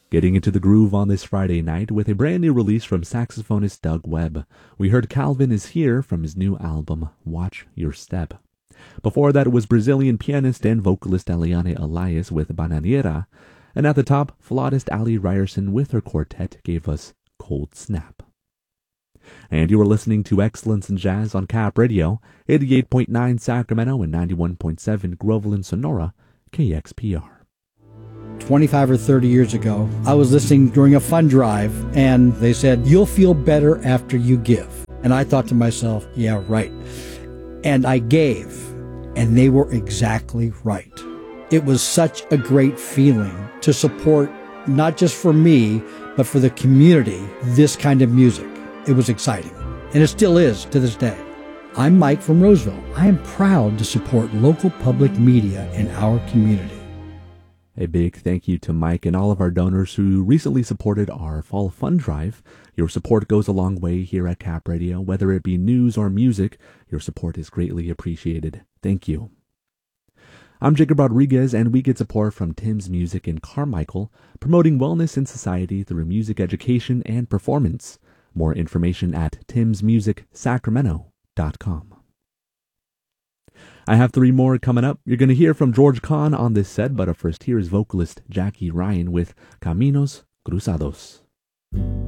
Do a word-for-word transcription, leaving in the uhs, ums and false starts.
Getting into the groove on this Friday night with a brand new release from saxophonist Doug Webb. We heard Calvin Is Here from his new album, Watch Your Step. Before that, it was Brazilian pianist and vocalist Eliane Elias with Bananeira. And at the top, flautist Ali Ryerson with her quartet gave us Cold Snap. And you are listening to Excellence in Jazz on Cap Radio, eighty-eight point nine Sacramento and ninety-one point seven Groveland, Sonora, K X P R. twenty-five or thirty years ago, I was listening during a fund drive, and they said, "You'll feel better after you give." And I thought to myself, yeah, right. And I gave, and they were exactly right. It was such a great feeling to support, not just for me, but for the community, this kind of music. It was exciting, and it still is to this day. I'm Mike from Roseville. I am proud to support local public media in our community. A big thank you to Mike and all of our donors who recently supported our fall fund drive. Your support goes a long way here at Cap Radio. Whether it be news or music, your support is greatly appreciated. Thank you. I'm Jacob Rodriguez, and we get support from Tim's Music in Carmichael, promoting wellness in society through music education and performance. More information at tims music sacramento dot com. I have three more coming up. You're going to hear from George Kahn on this set, but up first here is vocalist Jackie Ryan with Caminos Cruzados.